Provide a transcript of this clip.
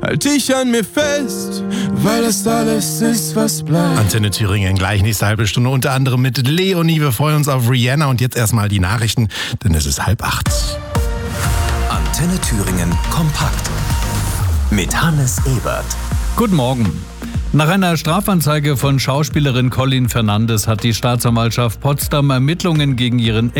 halt ich an mir fest, weil das alles ist, was bleibt. Antenne Thüringen, gleich nächste halbe Stunde, unter anderem mit Leonie. Wir freuen uns auf Rihanna und jetzt erstmal die Nachrichten, denn es ist 7:30. Antenne Thüringen kompakt mit Hannes Ebert. Guten Morgen. Nach einer Strafanzeige von Schauspielerin Colin Fernandes hat die Staatsanwaltschaft Potsdam Ermittlungen gegen ihren